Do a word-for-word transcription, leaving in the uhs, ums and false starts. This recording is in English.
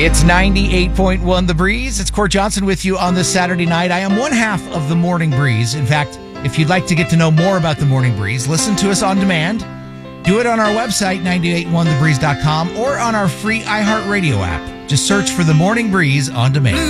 It's ninety-eight point one The Breeze. It's Court Johnson with you on this Saturday night. I am one half of the Morning Breeze. In fact, if you'd like to get to know more about the Morning Breeze, listen to us on demand. Do it on our website, nine eight one the breeze dot com, or on our free iHeartRadio app. Just search for the Morning Breeze on demand.